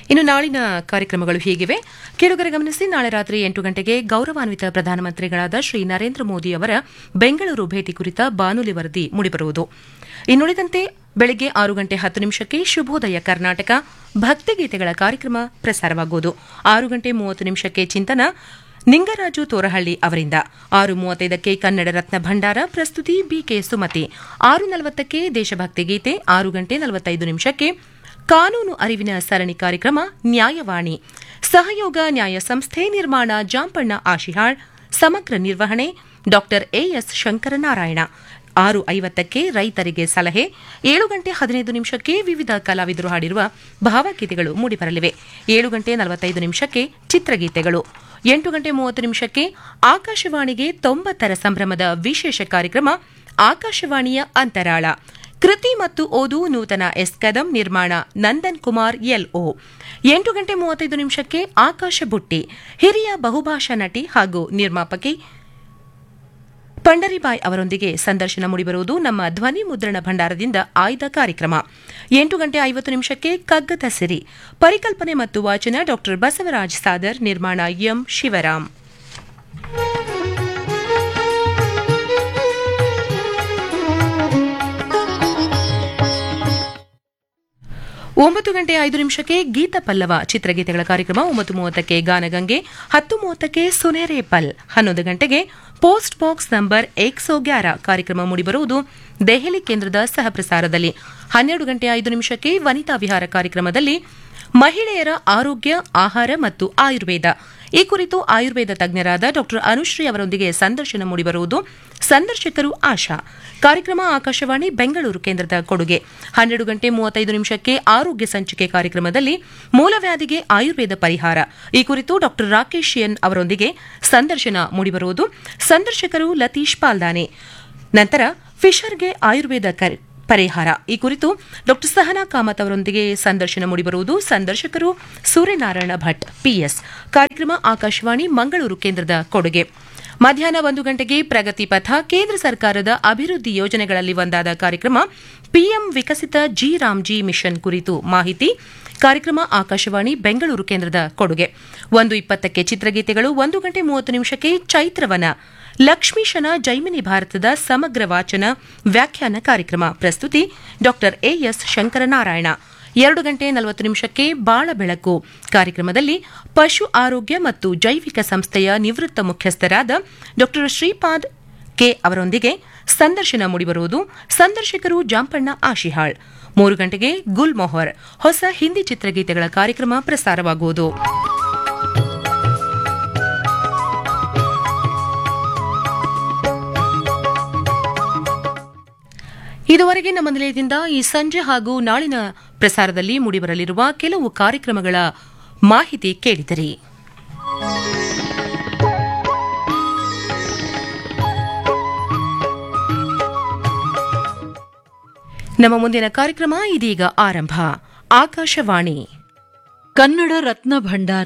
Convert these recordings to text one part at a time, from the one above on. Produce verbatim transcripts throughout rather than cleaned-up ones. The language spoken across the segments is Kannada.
ಇನ್ನು ನಾಳಿನ ಕಾರ್ಯಕ್ರಮಗಳು ಹೀಗಿವೆ. ಕೇಳುಗರೆ ಗಮನಿಸಿ, ನಾಳೆ ರಾತ್ರಿ ಎಂಟು ಗಂಟೆಗೆ ಗೌರವಾನ್ವಿತ ಪ್ರಧಾನಮಂತ್ರಿಗಳಾದ ಶ್ರೀ ನರೇಂದ್ರ ಮೋದಿ ಅವರ ಬೆಂಗಳೂರು ಭೇಟಿ ಕುರಿತ ಬಾನುಲಿ ವರದಿ ಮೂಡಿಬರುವುದು. ಇನ್ನುಳಿದಂತೆ ಬೆಳಗ್ಗೆ ಆರು ಗಂಟೆ ಹತ್ತು ನಿಮಿಷಕ್ಕೆ ಶುಭೋದಯ ಕರ್ನಾಟಕ ಭಕ್ತಿಗೀತೆಗಳ ಕಾರ್ಯಕ್ರಮ ಪ್ರಸಾರವಾಗುವುದು. ಆರು ಗಂಟೆ ಮೂವತ್ತು ನಿಮಿಷಕ್ಕೆ ಚಿಂತನ ನಿಂಗರಾಜು ತೋರಹಳ್ಳಿ ಅವರಿಂದ. ಆರು ಮೂವತ್ತೈದಕ್ಕೆ ಕನ್ನಡ ರತ್ನ ಭಂಡಾರ ಪ್ರಸ್ತುತಿ ಬಿಕೆ ಸುಮತಿ. ಆರು ನಲವತ್ತಕ್ಕೆ ದೇಶಭಕ್ತಿ ಗೀತೆ. ಆರು ಗಂಟೆ ನಲವತ್ತೈದು ನಿಮಿಷಕ್ಕೆ ಕಾನೂನು ಅರಿವಿನ ಸರಣಿ ಕಾರ್ಯಕ್ರಮ ನ್ಯಾಯವಾಣಿ. ಸಹಯೋಗ ನ್ಯಾಯ ಸಂಸ್ಥೆ, ನಿರ್ಮಾಣ ಜಾಂಪಣ್ಣ ಆಶಿಹಾಳ್, ಸಮಗ್ರ ನಿರ್ವಹಣೆ ಡಾ ಎಎಸ್ ಶಂಕರನಾರಾಯಣ. ಆರು ಐವತ್ತಕ್ಕೆ ರೈತರಿಗೆ ಸಲಹೆ. ಏಳು ಗಂಟೆ ಹದಿನೈದು ನಿಮಿಷಕ್ಕೆ ವಿವಿಧ ಕಲಾವಿದರು ಹಾಡಿರುವ ಭಾವಗೀತೆಗಳು ಮೂಡಿಬರಲಿವೆ. ಏಳು ಗಂಟೆ ನಲವತ್ತೈದು ನಿಮಿಷಕ್ಕೆ ಚಿತ್ರಗೀತೆಗಳು. ಎಂಟು ಗಂಟೆ ಮೂವತ್ತು ನಿಮಿಷಕ್ಕೆ ಆಕಾಶವಾಣಿಗೆ ತೊಂಬತ್ತರ ಸಂಭ್ರಮದ ವಿಶೇಷ ಕಾರ್ಯಕ್ರಮ ಆಕಾಶವಾಣಿಯ ಅಂತರಾಳ. ಕೃತಿ ಮತ್ತು ಓದು ನೂತನ ಎಸ್ ಕದಂ, ನಿರ್ಮಾಣ ನಂದನ್ ಕುಮಾರ್ ಎಲ್ಒ. ಎಂಟು ಗಂಟೆ ಮೂವತ್ತೈದು ನಿಮಿಷಕ್ಕೆ ಆಕಾಶ ಬುಟ್ಟಿ, ಹಿರಿಯ ಬಹುಭಾಷಾ ನಟಿ ಹಾಗೂ ನಿರ್ಮಾಪಕಿ ಪಂಡರಿಬಾಯ್ ಅವರೊಂದಿಗೆ ಸಂದರ್ಶನ ಮೂಡಿಬರುವುದು ನಮ್ಮ ಧ್ವನಿ ಮುದ್ರಣ ಭಂಡಾರದಿಂದ ಆಯ್ದ ಕಾರ್ಯಕ್ರಮ. ಎಂಟು ಗಂಟೆ ಐವತ್ತು ನಿಮಿಷಕ್ಕೆ ಕಗ್ಗದ ಸಿರಿ, ಪರಿಕಲ್ಪನೆ ಮತ್ತು ವಾಚನ ಡಾ ಬಸವರಾಜ್ ಸಾದರ್, ನಿರ್ಮಾಣ ಎಂ ಶಿವರಾಮ್. ಒಂಬತ್ತು ಗಂಟೆ ಐದು ನಿಮಿಷಕ್ಕೆ ಗೀತ ಪಲ್ಲವ ಚಿತ್ರಗೀತೆಗಳ ಕಾರ್ಯಕ್ರಮ. ಒಂಬತ್ತು ಮೂವತ್ತಕ್ಕೆ ಗಾನಗಂಗೆ. ಹತ್ತು ಮೂವತ್ತಕ್ಕೆ ಸುನೇರೆ ಪಲ್. ಹನ್ನೊಂದು ಗಂಟೆಗೆ ಪೋಸ್ಟ್ ಬಾಕ್ಸ್ ನಂಬರ್ ಏಕ್ ಸೋ ಗ್ಯಾರ ಕಾರ್ಯಕ್ರಮ ಮೂಡಿಬರುವುದು ದೆಹಲಿ ಕೇಂದ್ರದ ಸಹಪ್ರಸಾರದಲ್ಲಿ. ಹನ್ನೆರಡು ಗಂಟೆ ಐದು ನಿಮಿಷಕ್ಕೆ ವನಿತಾ ವಿಹಾರ ಕಾರ್ಯಕ್ರಮದಲ್ಲಿ ಮಹಿಳೆಯರ ಆರೋಗ್ಯ, ಆಹಾರ ಮತ್ತು ಆಯುರ್ವೇದ ಈ ಕುರಿತು ಆಯುರ್ವೇದ ತಜ್ಞರಾದ ಡಾ ಅನುಶ್ರೀ ಅವರೊಂದಿಗೆ ಸಂದರ್ಶನ ಮೂಡಿಬರುವುದು. ಸಂದರ್ಶಕರು ಆಶಾ. ಕಾರ್ಯಕ್ರಮ ಆಕಾಶವಾಣಿ ಬೆಂಗಳೂರು ಕೇಂದ್ರದ ಕೊಡುಗೆ. ಹನ್ನೆರಡು ಗಂಟೆ ಮೂವತ್ತೈದು ನಿಮಿಷಕ್ಕೆ ಆರೋಗ್ಯ ಸಂಚಿಕೆ ಕಾರ್ಯಕ್ರಮದಲ್ಲಿ ಮೂಲವ್ಯಾಧಿಗೆ ಆಯುರ್ವೇದ ಪರಿಹಾರ ಈ ಕುರಿತು ಡಾ ರಾಕೇಶ್ ಎನ್ ಅವರೊಂದಿಗೆ ಸಂದರ್ಶನ ಮೂಡಿಬರುವುದು. ಸಂದರ್ಶಕರು ಲತೀಶ್ ಪಾಲ್ದಾನೆ. ನಂತರ ಫಿಶರ್ಗೆ ಆಯುರ್ವೇದ ಪರಿಹಾರ ಈ ಕುರಿತು ಡಾ ಸಹನಾ ಕಾಮತ್ ಅವರೊಂದಿಗೆ ಸಂದರ್ಶನ ಮೂಡಿಬರುವುದು. ಸಂದರ್ಶಕರು ಸೂರ್ಯನಾರಾಯಣ ಭಟ್ ಪಿಎಸ್. ಕಾರ್ಯಕ್ರಮ ಆಕಾಶವಾಣಿ ಮಂಗಳೂರು ಕೇಂದ್ರದ ಕೊಡುಗೆ. ಮಧ್ಯಾಹ್ನ ಒಂದು ಗಂಟೆಗೆ ಪ್ರಗತಿ ಪಥ, ಕೇಂದ್ರ ಸರ್ಕಾರದ ಅಭಿವೃದ್ಧಿ ಯೋಜನೆಗಳಲ್ಲಿ ಒಂದಾದ ಕಾರ್ಯಕ್ರಮ ಪಿಎಂ ವಿಕಸಿತ ಜಿ ರಾಮ್ಜಿ ಮಿಷನ್ ಕುರಿತು ಮಾಹಿತಿ. ಕಾರ್ಯಕ್ರಮ ಆಕಾಶವಾಣಿ ಬೆಂಗಳೂರು ಕೇಂದ್ರದ ಕೊಡುಗೆ. ಒಂದು ಇಪ್ಪತ್ತಕ್ಕೆ ಚಿತ್ರಗೀತೆಗಳು. ಒಂದು ಗಂಟೆ ಮೂವತ್ತು ನಿಮಿಷಕ್ಕೆ ಚೈತ್ರವನ, ಲಕ್ಷ್ಮೀಶನ ಜೈಮಿನಿ ಭಾರತದ ಸಮಗ್ರ ವಾಚನ ವ್ಯಾಖ್ಯಾನ ಕಾರ್ಯಕ್ರಮ. ಪ್ರಸ್ತುತಿ ಡಾ ಎಎಸ್ ಶಂಕರನಾರಾಯಣ. ಎರಡು ಗಂಟೆ ನಲವತ್ತು ನಿಮಿಷಕ್ಕೆ ಬಾಳ ಬೆಳಕು ಕಾರ್ಯಕ್ರಮದಲ್ಲಿ ಪಶು ಆರೋಗ್ಯ ಮತ್ತು ಜೈವಿಕ ಸಂಸ್ಥೆಯ ನಿವೃತ್ತ ಮುಖ್ಯಸ್ಥರಾದ ಡಾ ಶ್ರೀಪಾದ್ ಕೆ ಅವರೊಂದಿಗೆ ಸಂದರ್ಶನ ಮೂಡಿಬರುವುದು. ಸಂದರ್ಶಕರು ಜಾಂಪಣ್ಣ ಆಶಿಹಾಳ್. ಮೂರು ಗಂಟೆಗೆ ಗುಲ್ ಮೊಹರ್, ಹೊಸ ಹಿಂದಿ ಚಿತ್ರಗೀತೆಗಳ ಕಾರ್ಯಕ್ರಮ ಪ್ರಸಾರವಾಗುವುದು. ಇದುವರೆಗೆ ನಮ್ಮ ನಿಲಯದಿಂದ ಈ ಸಂಜೆ ಹಾಗೂ ನಾಳಿನ ಪ್ರಸಾರದಲ್ಲಿ ಮೂಡಿಬರಲಿರುವ ಕೆಲವು ಕಾರ್ಯಕ್ರಮಗಳ ಮಾಹಿತಿ ಕೇಳಿದಿರಿ. ನಮ್ಮ ಮುಂದಿನ ಕಾರ್ಯಕ್ರಮ ಇದೀಗ ಆರಂಭ. ಆಕಾಶವಾಣಿ ಕನ್ನಡ ರತ್ನ ಭಂಡಾರ.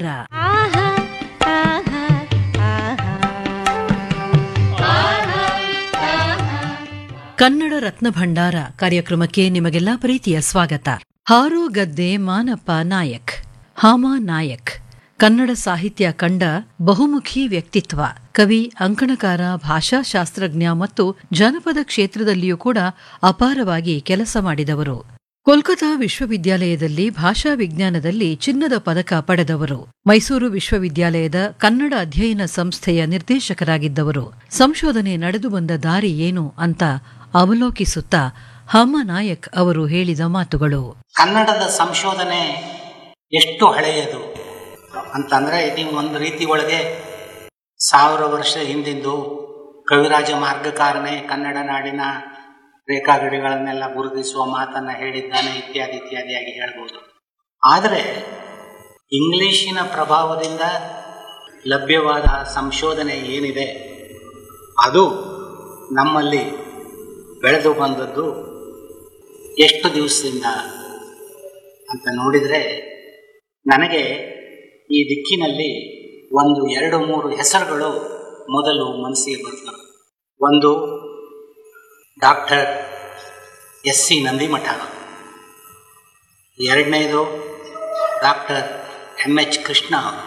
ಕನ್ನಡ ರತ್ನ ಭಂಡಾರ ಕಾರ್ಯಕ್ರಮಕ್ಕೆ ನಿಮಗೆಲ್ಲಾ ಪ್ರೀತಿಯ ಸ್ವಾಗತ. ಹಾರೋ ಗದ್ದೆ ಮಾನಪ್ಪ ನಾಯಕ್. ಹಾಮ ನಾಯಕ್ ಕನ್ನಡ ಸಾಹಿತ್ಯ ಕಂಡ ಬಹುಮುಖಿ ವ್ಯಕ್ತಿತ್ವ. ಕವಿ, ಅಂಕಣಕಾರ, ಭಾಷಾಶಾಸ್ತ್ರಜ್ಞ ಮತ್ತು ಜನಪದ ಕ್ಷೇತ್ರದಲ್ಲಿಯೂ ಕೂಡ ಅಪಾರವಾಗಿ ಕೆಲಸ ಮಾಡಿದವರು. ಕೋಲ್ಕತಾ ವಿಶ್ವವಿದ್ಯಾಲಯದಲ್ಲಿ ಭಾಷಾ ವಿಜ್ಞಾನದಲ್ಲಿ ಚಿನ್ನದ ಪದಕ ಪಡೆದವರು. ಮೈಸೂರು ವಿಶ್ವವಿದ್ಯಾಲಯದ ಕನ್ನಡ ಅಧ್ಯಯನ ಸಂಸ್ಥೆಯ ನಿರ್ದೇಶಕರಾಗಿದ್ದವರು. ಸಂಶೋಧನೆ ನಡೆದು ಬಂದ ದಾರಿ ಏನು ಅಂತ ಅವಲೋಕಿಸುತ್ತಾ ಹಾಮ ನಾಯಕ್ ಅವರು ಹೇಳಿದ ಮಾತುಗಳು. ಕನ್ನಡದ ಸಂಶೋಧನೆ ಎಷ್ಟು ಹಳೆಯದು ಅಂತಂದ್ರೆ, ಇದು ಒಂದು ರೀತಿ ಒಳಗೆ ಸಾವಿರ ವರ್ಷ ಹಿಂದಿಂದು ಕವಿರಾಜ ಮಾರ್ಗಕಾರನೇ ಕನ್ನಡ ನಾಡಿನ ರೇಖಾಗಡಿಗಳನ್ನೆಲ್ಲ ಗುರುತಿಸುವ ಮಾತನ್ನ ಹೇಳಿದ್ದಾನೆ, ಇತ್ಯಾದಿ ಇತ್ಯಾದಿಯಾಗಿ ಹೇಳ್ಬೋದು. ಆದರೆ ಇಂಗ್ಲಿಶಿನ ಪ್ರಭಾವದಿಂದ ಲಭ್ಯವಾದ ಸಂಶೋಧನೆ ಏನಿದೆ ಅದು ನಮ್ಮಲ್ಲಿ ಬೆಳೆದು ಬಂದದ್ದು ಎಷ್ಟು ದಿವಸದಿಂದ ಅಂತ ನೋಡಿದರೆ, ನನಗೆ ಈ ದಿಕ್ಕಿನಲ್ಲಿ ಒಂದು ಎರಡು ಮೂರು ಹೆಸರುಗಳು ಮೊದಲು ಮನಸ್ಸಿಗೆ ಬರ್ತವೆ. ಒಂದು ಡಾಕ್ಟರ್ ಎಸ್ ಸಿ ನಂದಿಮಠ, ಎರಡನೇದು ಡಾಕ್ಟರ್ ಎಂ ಎಚ್ ಕೃಷ್ಣ ಅವರು.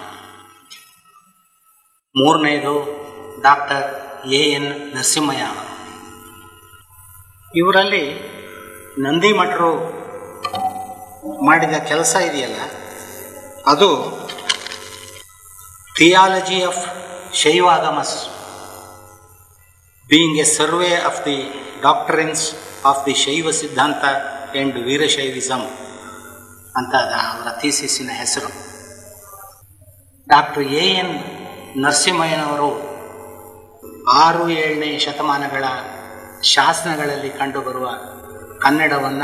ಮೂರನೇದು ಡಾಕ್ಟರ್ ಎ ಎನ್ ನರಸಿಂಹಯ್ಯ ಅವರು. ಇವರಲ್ಲಿ ನಂದಿಮಠರು ಮಾಡಿದ ಕೆಲಸ ಇದೆಯಲ್ಲ, ಅದು theology of Shaivagamas being A survey of the doctrines of the ಶೈವ ಸಿದ್ಧಾಂತ ಆ್ಯಂಡ್ ವೀರಶೈವಿಸಮ್ ಅಂತ ಅವರ ಥೀಸಿಸಿನ ಹೆಸರು. ಡಾಕ್ಟರ್ ಎ ಎನ್ ನರಸಿಂಹಯ್ಯನವರು ಆರು ಏಳನೇ ಶತಮಾನಗಳ ಶಾಸನಗಳಲ್ಲಿ ಕಂಡುಬರುವ ಕನ್ನಡವನ್ನು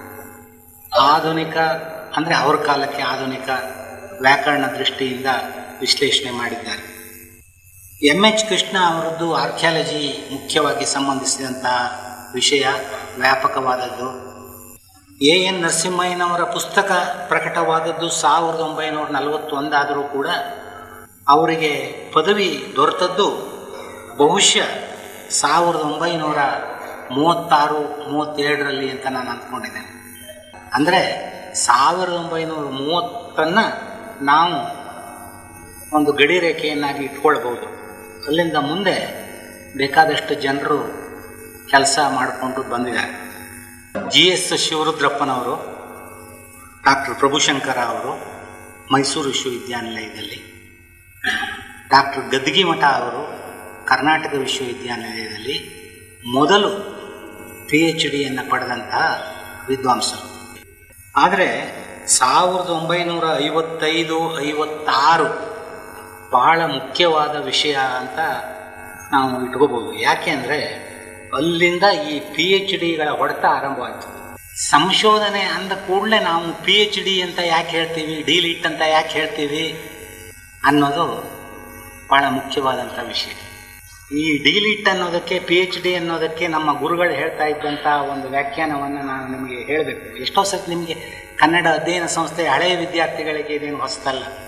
ಆಧುನಿಕ ಅಂದರೆ ಅವ್ರ ಕಾಲಕ್ಕೆ ಆಧುನಿಕ ವ್ಯಾಕರಣ ದೃಷ್ಟಿಯಿಂದ ವಿಶ್ಲೇಷಣೆ ಮಾಡಿದ್ದಾರೆ. ಎಂ ಎಚ್ ಕೃಷ್ಣ ಅವರದ್ದು ಆರ್ಕಿಯಾಲಜಿ ಮುಖ್ಯವಾಗಿ ಸಂಬಂಧಿಸಿದಂತಹ ವಿಷಯ, ವ್ಯಾಪಕವಾದದ್ದು. ಎ ಎನ್ ನರಸಿಂಹಯ್ಯನವರ ಪುಸ್ತಕ ಪ್ರಕಟವಾದದ್ದು ಸಾವಿರದ ಒಂಬೈನೂರ ನಲವತ್ತೊಂದಾದರೂ ಕೂಡ ಅವರಿಗೆ ಪದವಿ ದೊರೆತದ್ದು ಬಹುಶಃ ಸಾವಿರದ ಒಂಬೈನೂರ ಮೂವತ್ತಾರು ಮೂವತ್ತೇಳರಲ್ಲಿ ಅಂತ ನಾನು ಅಂದ್ಕೊಂಡಿದ್ದೇನೆ. ಅಂದರೆ ಸಾವಿರದ ಒಂಬೈನೂರ ಮೂವತ್ತನ್ನು ನಾವು ಒಂದು ಗಡಿ ರೇಖೆಯನ್ನಾಗಿ ಇಟ್ಕೊಳ್ಬೋದು. ಅಲ್ಲಿಂದ ಮುಂದೆ ಬೇಕಾದಷ್ಟು ಜನರು ಕೆಲಸ ಮಾಡಿಕೊಂಡು ಬಂದಿದ್ದಾರೆ. ಜಿ ಎಸ್ ಶಿವರುದ್ರಪ್ಪನವರು, ಡಾಕ್ಟರ್ ಪ್ರಭುಶಂಕರ ಅವರು ಮೈಸೂರು ವಿಶ್ವವಿದ್ಯಾನಿಲಯದಲ್ಲಿ, ಡಾಕ್ಟರ್ ಗದ್ಗಿಮಠ ಅವರು ಕರ್ನಾಟಕ ವಿಶ್ವವಿದ್ಯಾನಿಲಯದಲ್ಲಿ ಮೊದಲು ಪಿ ಎಚ್ ಡಿಯನ್ನು ಪಡೆದಂತಹ ವಿದ್ವಾಂಸರು. ಆದರೆ ಸಾವಿರದ ಒಂಬೈನೂರ ಐವತ್ತೈದು ಐವತ್ತಾರು ಬಹಳ ಮುಖ್ಯವಾದ ವಿಷಯ ಅಂತ ನಾವು ಇಟ್ಕೋಬೋದು. ಯಾಕೆ ಅಂದರೆ ಅಲ್ಲಿಂದ ಈ ಪಿ ಎಚ್ ಡಿಗಳ ಹೊಡೆತ ಆರಂಭವಾಯಿತು. ಸಂಶೋಧನೆ ಅಂದ ಕೂಡಲೇ ನಾವು ಪಿ ಎಚ್ ಡಿ ಅಂತ ಯಾಕೆ ಹೇಳ್ತೀವಿ, ಡಿ ಲಿಟ್ ಅಂತ ಯಾಕೆ ಹೇಳ್ತೀವಿ ಅನ್ನೋದು ಭಾಳ ಮುಖ್ಯವಾದಂಥ ವಿಷಯ. ಈ ಡಿ ಲಿಟ್ ಅನ್ನೋದಕ್ಕೆ, ಪಿ ಎಚ್ ಡಿ ಅನ್ನೋದಕ್ಕೆ ನಮ್ಮ ಗುರುಗಳು ಹೇಳ್ತಾ ಇದ್ದಂಥ ಒಂದು ವ್ಯಾಖ್ಯಾನವನ್ನು ನಾನು ನಿಮಗೆ ಹೇಳಬೇಕು. ಎಷ್ಟೋ ಸತಿ ನಿಮಗೆ ಕನ್ನಡ ಅಧ್ಯಯನ ಸಂಸ್ಥೆ ಹಳೆಯ ವಿದ್ಯಾರ್ಥಿಗಳಿಗೆ ಇದೇನು ಹೊಸತಲ್ಲ.